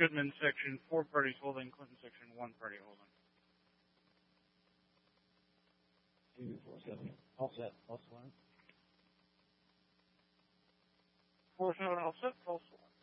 Goodman section, 4 parties holding. Clinton section, 1 party holding. 2, 4, 7. All set. False alarm. 4, 7, all set. False alarm.